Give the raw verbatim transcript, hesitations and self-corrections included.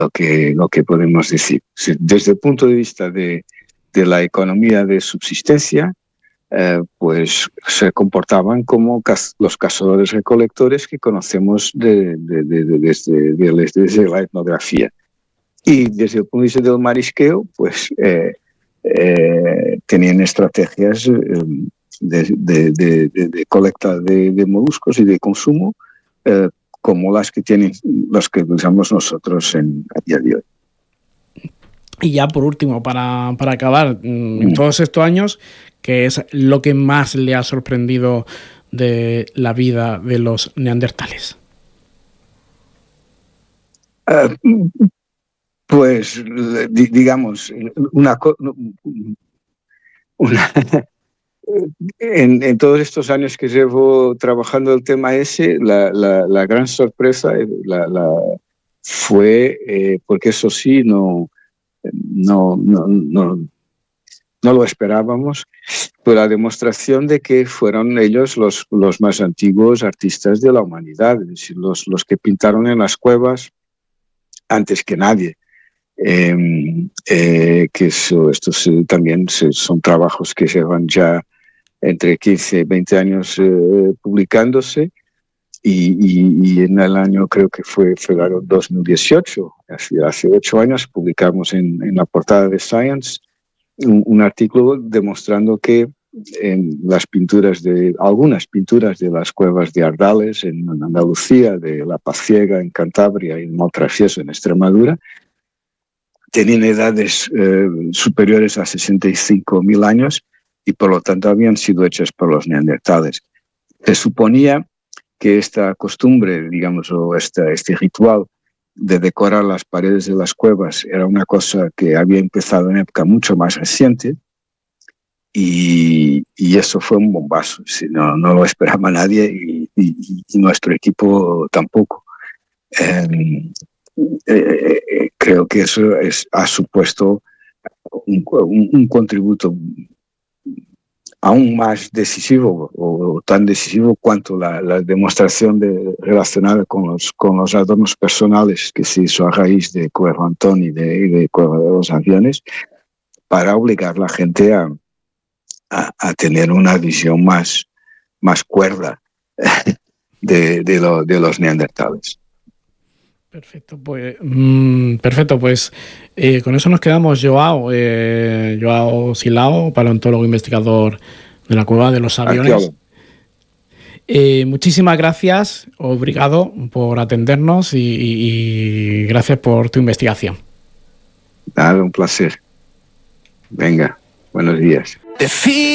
lo que, lo que podemos decir. Desde el punto de vista de, de la economía de subsistencia, eh, pues se comportaban como caz- los cazadores-recolectores que conocemos de, de, de, de, desde, de, desde la etnografía. Y desde el punto de vista del marisqueo, pues eh, eh, tenían estrategias eh, de, de, de, de, de colecta de, de moluscos y de consumo, eh, como las que tienen, las que usamos nosotros en, a día de hoy. Y ya por último, para, para acabar, en mm. todos estos años, ¿qué es lo que más le ha sorprendido de la vida de los neandertales? Uh, pues, digamos, una... una En, en todos estos años que llevo trabajando el tema ese, la, la, la gran sorpresa la, la fue, eh, porque eso sí, no, no, no, no, no lo esperábamos, fue la demostración de que fueron ellos los, los más antiguos artistas de la humanidad, es decir, los, los que pintaron en las cuevas antes que nadie. Eh, eh, que eso, estos eh, también son trabajos que llevan ya entre quince y veinte años eh, publicándose, y, y, y en el año, creo que fue febrero dos mil dieciocho, hace, hace ocho años, publicamos en, en la portada de Science un, un artículo demostrando que en las pinturas de, algunas pinturas de las cuevas de Ardales en Andalucía, de La Paz Ciega en Cantabria y en Maltrasieso en Extremadura, tenían edades eh, superiores a sesenta y cinco mil años, y por lo tanto habían sido hechas por los neandertales. Se suponía que esta costumbre, digamos, o esta, este ritual de decorar las paredes de las cuevas era una cosa que había empezado en época mucho más reciente, y, y eso fue un bombazo. No, no lo esperaba nadie, y, y, y nuestro equipo tampoco. Eh, eh, eh, creo que eso es, ha supuesto un, un, un contributo aún más decisivo, o tan decisivo cuanto la, la demostración de, relacionada con los, con los adornos personales que se hizo a raíz de Cueva Antón y de, y de Cueva de los Ancianes, para obligar a la gente a, a, a tener una visión más, más cuerda de, de, lo, de los neandertales. Perfecto, pues, mmm, perfecto, pues eh, con eso nos quedamos. Joao, eh, Joao Silao, paleontólogo investigador de la Cueva de los Aviones. Eh, muchísimas gracias, obrigado por atendernos, y, y, y gracias por tu investigación. Nada, un placer. Venga, buenos días.